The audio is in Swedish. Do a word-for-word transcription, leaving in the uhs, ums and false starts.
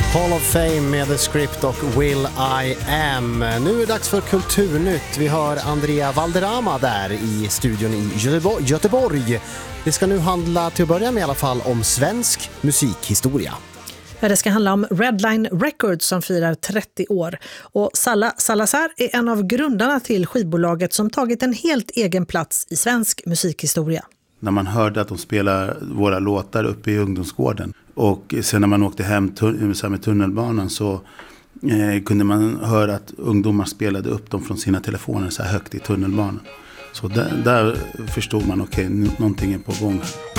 Hall of Fame med The Script och Will I Am. Nu är det dags för Kulturnytt. Vi har Andrea Valderrama där i studion i Göteborg. Göteborg. Det ska nu handla till att börja med i alla fall om svensk musikhistoria. Ja, det ska handla om Redline Records som firar trettio år. Och Salla Salazar är en av grundarna till skivbolaget som tagit en helt egen plats i svensk musikhistoria. När man hörde att de spelar våra låtar uppe i ungdomsgården. Och sen när man åkte hem med tunnelbanan så eh, kunde man höra att ungdomar spelade upp dem från sina telefoner så här högt i tunnelbanan. Så där, där förstod man okej, okay, någonting är på gång.